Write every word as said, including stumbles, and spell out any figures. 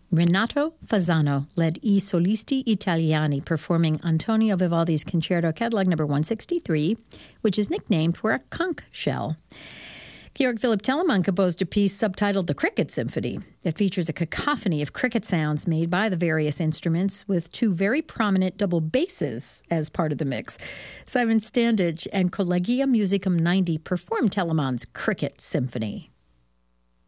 Renato Fasano led I Solisti Italiani, performing Antonio Vivaldi's Concerto Catalog number one sixty-three, which is nicknamed for a conch shell. Georg Philipp Telemann composed a piece subtitled The Cricket Symphony. It features a cacophony of cricket sounds made by the various instruments, with two very prominent double basses as part of the mix. Simon Standage and Collegium Musicum ninety performed Telemann's Cricket Symphony.